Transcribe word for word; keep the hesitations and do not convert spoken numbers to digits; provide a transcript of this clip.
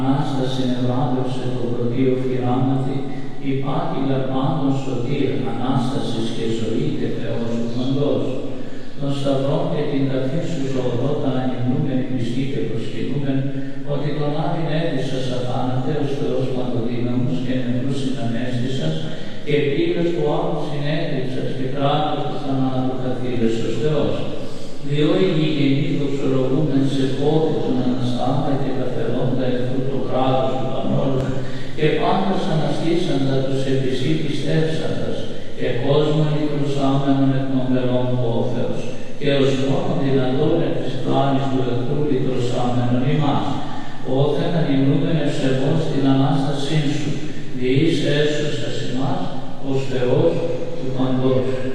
Ανάσταση ευράδευσε το πρωτείο φυράματι, υπάκυλα πάντων σωτήρ, Ανάστασης και ζωή και Θεός του παντός. Τον Σταυρόν και την ταφή σου ζωοδότα ανυμνούμενη πιστή και προσκυνούμεν, ότι τον Άβην έδισας αθάνατε ως Θεός παντοδύναμος και νεκρούς συνανέστησας, και πήρες του άλλου συνέδειξας και κράτος του θανάτου καθήλες ως Θεός. Διό η γηγενή δοξολογούμεν σε πόδι των Αναστάτα και καθελώντα εχθρού το κράτος του πανόλου, και πάντας αναστήσαντα τους επί σοι πιστεύσαντας, και κόσμο λυτρουσάμενον εκ των μελών του όφεως, και ως μόνο δυνατόν εκ της πλάνης του εχθρού λυτρουσάμενον ημάς, όθεν ανυμνούμεν ευσεβώς την Ανάστασήν σου, διείς έσωσας ημάς ως Θεός του παντός.